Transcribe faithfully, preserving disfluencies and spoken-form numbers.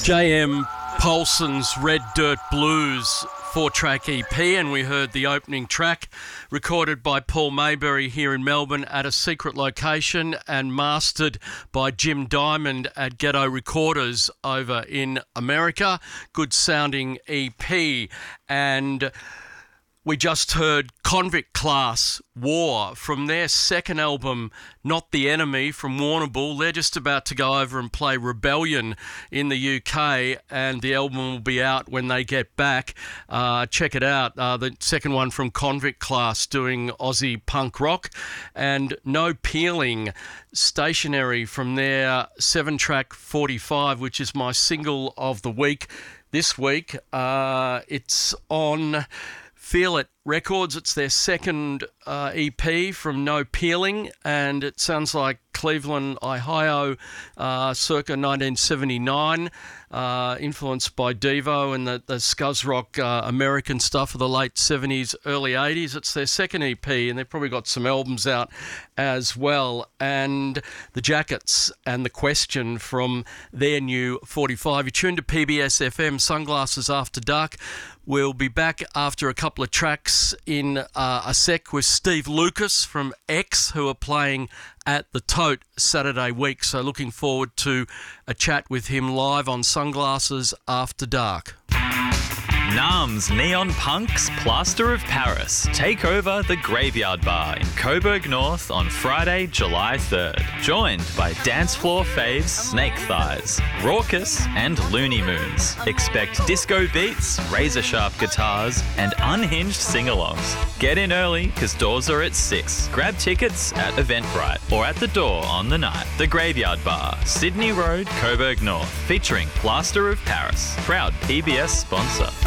J M Paulson's Red Dirt Blues four-track E P, and we heard the opening track recorded by Paul Mayberry here in Melbourne at a secret location and mastered by Jim Diamond at Ghetto Recorders over in America. Good sounding E P. And we just heard Convict Class War from their second album, Not the Enemy, from Warrnambool. They're just about to go over and play Rebellion in the U K, and the album will be out when they get back. Uh, check it out. Uh, the second one from Convict Class doing Aussie punk rock. And No Peeling, Stationary, from their seven-track forty-five, which is my single of the week this week. Uh, it's on Feel It Records. It's their second uh, E P from No Peeling, and it sounds like Cleveland, Ohio, uh, circa nineteen seventy-nine, uh, influenced by Devo and the, the scuzz rock uh, American stuff of the late seventies, early eighties. It's their second E P, and they've probably got some albums out as well. And The Jackets and The Question from their new forty-five. You're tuned to P B S F M, Sunglasses After Dark. We'll be back after a couple of tracks in uh, a sec with Steve Lucas from X, who are playing at the Tote Saturday week. So looking forward to a chat with him live on Sunglasses After Dark. Nam's Neon Punks Plaster of Paris take over the Graveyard Bar in Coburg North on Friday, July third. Joined by dance floor faves Snake Thighs, Raucous and Looney Moons. Expect disco beats, razor-sharp guitars and unhinged sing-alongs. Get in early because doors are at six. Grab tickets at Eventbrite or at the door on the night. The Graveyard Bar, Sydney Road, Coburg North, featuring Plaster of Paris. Proud P B S sponsor.